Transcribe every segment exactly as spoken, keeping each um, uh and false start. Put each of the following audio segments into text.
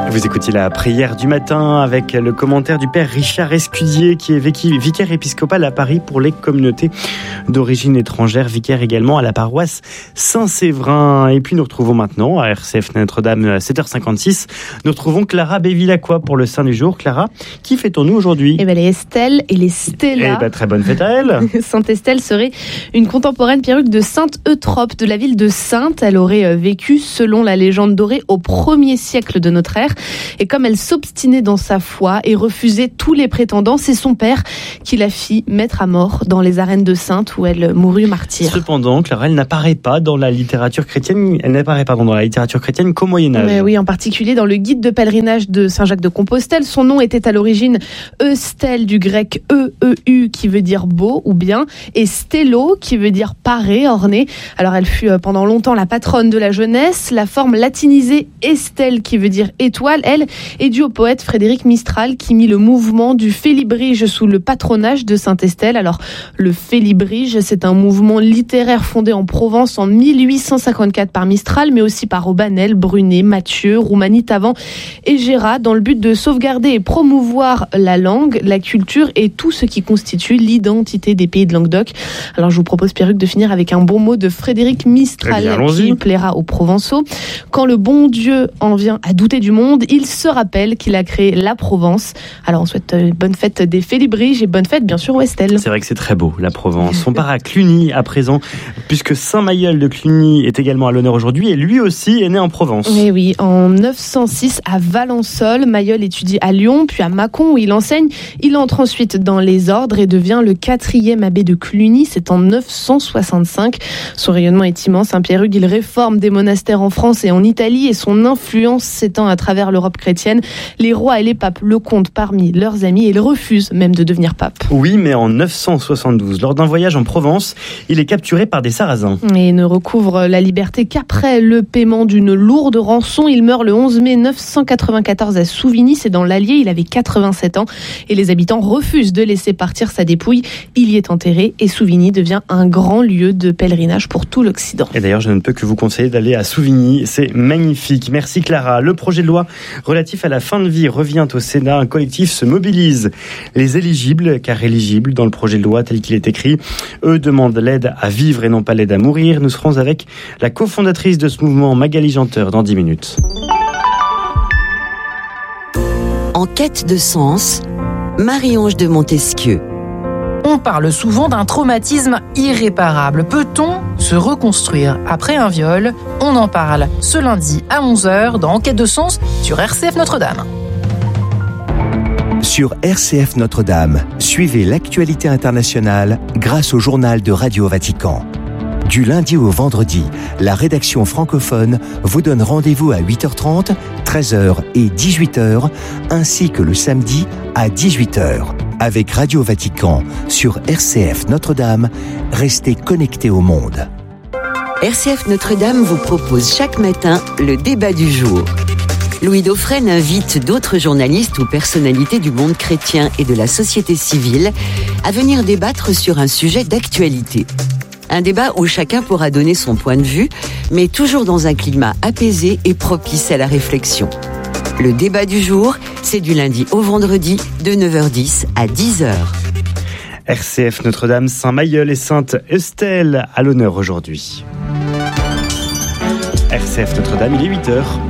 Vous écoutez la prière du matin avec le commentaire du père Richard Escudier qui est vicaire épiscopal à Paris pour les communautés d'origine étrangère, vicaire également à la paroisse Saint-Séverin. Et puis nous retrouvons maintenant à R C F Notre-Dame à sept heures cinquante-six. Nous retrouvons Clara Bévilacqua pour le Saint du jour. Clara, qui fêtons-nous aujourd'hui ? Eh bien les Estelle et les Stella. Eh bien très bonne fête à elle. Sainte Estelle serait une contemporaine perruque de Sainte Eutrope de la ville de Sainte. Elle aurait vécu, selon la légende dorée, au premier siècle de notre ère. Et comme elle s'obstinait dans sa foi et refusait tous les prétendants, c'est son père qui la fit mettre à mort dans les arènes de Sainte où elle mourut martyre. Cependant, Clara, elle n'apparaît pas dans la littérature chrétienne, elle n'apparaît pardon, dans la littérature chrétienne qu'au Moyen-Âge. Mais oui, en particulier dans le guide de pèlerinage de Saint-Jacques de Compostelle. Son nom était à l'origine Eustelle, du grec E E U qui veut dire beau ou bien, et Stello qui veut dire paré, orné. Alors elle fut pendant longtemps la patronne de la jeunesse. La forme latinisée Estelle qui veut dire étoile, elle, est due au poète Frédéric Mistral qui mit le mouvement du Félibrige sous le patronage de Sainte Estelle. Alors, le Félibrige, c'est un mouvement littéraire fondé en Provence en mille huit cent cinquante-quatre par Mistral, mais aussi par Aubanel, Brunet, Mathieu, Roumanie, Tavan et Gérat, dans le but de sauvegarder et promouvoir la langue, la culture et tout ce qui constitue l'identité des pays de Languedoc. Alors, je vous propose, Pierruc, de finir avec un bon mot de Frédéric Mistral, bien, qui plaira aux Provençaux. Quand le bon Dieu en vient à douter du monde, il se rappelle qu'il a créé la Provence. Alors on souhaite euh, bonne fête des Félibriges et bonne fête bien sûr aux Estelle. C'est vrai que c'est très beau, la Provence. On part à Cluny à présent, puisque Saint Mayol de Cluny est également à l'honneur aujourd'hui et lui aussi est né en Provence. Et oui, en neuf cent six à Valençol, Mayol étudie à Lyon, puis à Mâcon où il enseigne. Il entre ensuite dans les ordres et devient le quatrième abbé de Cluny. C'est en neuf cent soixante-cinq. Son rayonnement est immense. Hein, Pierrugue, il réforme des monastères en France et en Italie et son influence s'étend à travers l'Europe chrétienne. Les rois et les papes le comptent parmi leurs amis et ils refusent même de devenir pape. Oui, mais en neuf cent soixante-douze, lors d'un voyage en Provence, il est capturé par des Sarrasins. Et ne recouvre la liberté qu'après le paiement d'une lourde rançon. Il meurt le onze mai neuf cent quatre-vingt-quatorze à Souvigny, c'est dans l'Allier. Il avait quatre-vingt-sept ans et les habitants refusent de laisser partir sa dépouille. Il y est enterré et Souvigny devient un grand lieu de pèlerinage pour tout l'Occident. Et d'ailleurs, je ne peux que vous conseiller d'aller à Souvigny. C'est magnifique. Merci Clara. Le projet de loi relatif à la fin de vie revient au Sénat. Un collectif se mobilise. Les éligibles, car éligibles dans le projet de loi tel qu'il est écrit, eux demandent l'aide à vivre et non pas l'aide à mourir. Nous serons avec la cofondatrice de ce mouvement, Magali Janteur, dans dix minutes. En quête de sens, Marie-Ange de Montesquieu. On parle souvent d'un traumatisme irréparable. Peut-on se reconstruire après un viol ? On en parle ce lundi à onze heures dans Enquête de sens sur R C F Notre-Dame. Sur R C F Notre-Dame, suivez l'actualité internationale grâce au journal de Radio Vatican. Du lundi au vendredi, la rédaction francophone vous donne rendez-vous à huit heures trente, treize heures et dix-huit heures, ainsi que le samedi à dix-huit heures. Avec Radio Vatican sur R C F Notre-Dame, restez connectés au monde. R C F Notre-Dame vous propose chaque matin le débat du jour. Louis Dauphren invite d'autres journalistes ou personnalités du monde chrétien et de la société civile à venir débattre sur un sujet d'actualité. Un débat où chacun pourra donner son point de vue, mais toujours dans un climat apaisé et propice à la réflexion. Le débat du jour, c'est du lundi au vendredi de neuf heures dix à dix heures. R C F Notre-Dame, Saint-Mayol et Sainte Estelle à l'honneur aujourd'hui. R C F Notre-Dame, il est huit heures.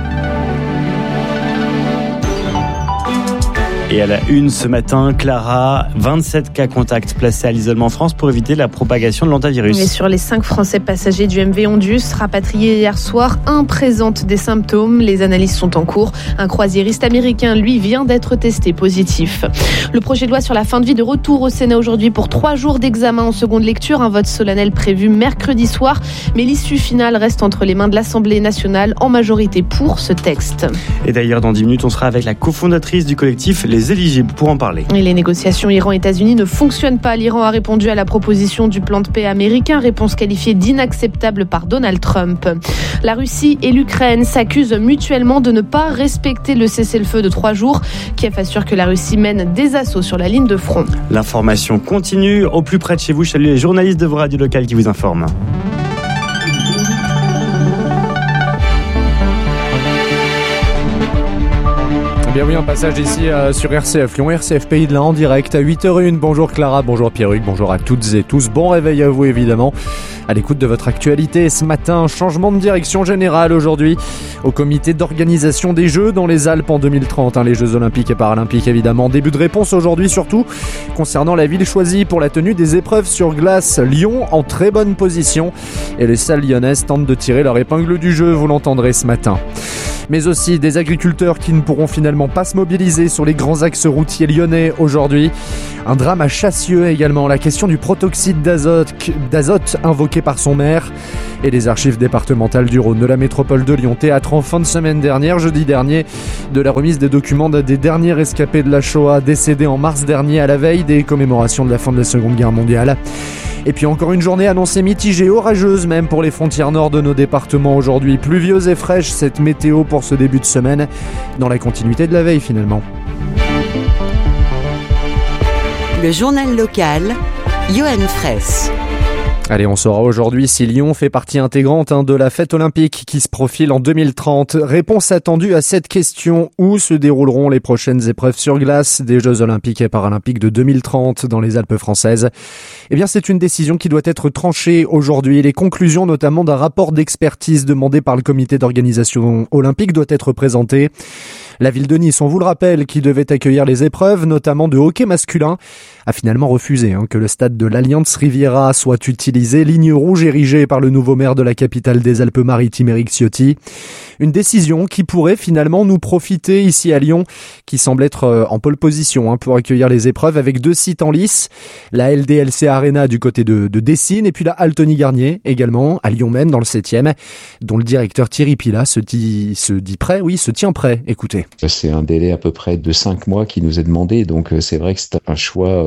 Et à la une ce matin, Clara, vingt-sept cas contacts placés à l'isolement en France pour éviter la propagation de l'hantavirus. Et sur les cinq Français passagers du M V Ondus rapatriés hier soir, un présente des symptômes. Les analyses sont en cours. Un croisiériste américain, lui, vient d'être testé positif. Le projet de loi sur la fin de vie de retour au Sénat aujourd'hui pour trois jours d'examen en seconde lecture. Un vote solennel prévu mercredi soir. Mais l'issue finale reste entre les mains de l'Assemblée nationale, en majorité pour ce texte. Et d'ailleurs, dans dix minutes, on sera avec la cofondatrice du collectif Les Éligibles pour en parler. Et les négociations Iran-États-Unis ne fonctionnent pas. L'Iran a répondu à la proposition du plan de paix américain, réponse qualifiée d'inacceptable par Donald Trump. La Russie et l'Ukraine s'accusent mutuellement de ne pas respecter le cessez-le-feu de trois jours. Kiev assure que la Russie mène des assauts sur la ligne de front. L'information continue. Au plus près de chez vous, salut les journalistes de vos radios locales qui vous informent. Bien oui, un passage ici euh, sur R C F Lyon, R C F Pays de l'Ain en direct à huit heures zéro un. Bonjour Clara, bonjour Pierruc, bonjour à toutes et tous. Bon réveil à vous évidemment. À l'écoute de votre actualité ce matin, changement de direction générale aujourd'hui au comité d'organisation des Jeux dans les Alpes en deux mille trente, hein, les Jeux Olympiques et Paralympiques évidemment. Début de réponse aujourd'hui surtout concernant la ville choisie pour la tenue des épreuves sur glace. Lyon en très bonne position et les salles lyonnaises tentent de tirer leur épingle du jeu, vous l'entendrez ce matin. Mais aussi des agriculteurs qui ne pourront finalement pas se mobiliser sur les grands axes routiers lyonnais aujourd'hui. Un drame à Chassieux également, la question du protoxyde d'azote, d'azote invoqué par son maire. Et les archives départementales du Rhône de la métropole de Lyon, théâtre en fin de semaine dernière, jeudi dernier, de la remise des documents des derniers rescapés de la Shoah décédés en mars dernier à la veille des commémorations de la fin de la Seconde Guerre mondiale. Et puis encore une journée annoncée mitigée, orageuse même pour les frontières nord de nos départements aujourd'hui. Pluvieuse et fraîche cette météo pour ce début de semaine, dans la continuité de la veille finalement. Le journal local, Johan Fraisse. Allez, on saura aujourd'hui si Lyon fait partie intégrante hein, de la fête olympique qui se profile en deux mille trente. Réponse attendue à cette question: où se dérouleront les prochaines épreuves sur glace des Jeux Olympiques et Paralympiques de deux mille trente dans les Alpes françaises? Eh bien, c'est une décision qui doit être tranchée aujourd'hui. Les conclusions notamment d'un rapport d'expertise demandé par le comité d'organisation olympique doivent être présentées. La ville de Nice, on vous le rappelle, qui devait accueillir les épreuves, notamment de hockey masculin, a finalement refusé hein, que le stade de l'Allianz Riviera soit utilisé, ligne rouge érigée par le nouveau maire de la capitale des Alpes-Maritimes, Éric Ciotti. Une décision qui pourrait finalement nous profiter ici à Lyon, qui semble être en pole position hein, pour accueillir les épreuves avec deux sites en lice, la L D L C Arena du côté de, de Dessines et puis la Altony Garnier également à Lyon même dans le septième, dont le directeur Thierry Pilat se dit, se dit prêt, oui, se tient prêt. Écoutez. C'est un délai à peu près de cinq mois qui nous est demandé, donc c'est vrai que c'est un choix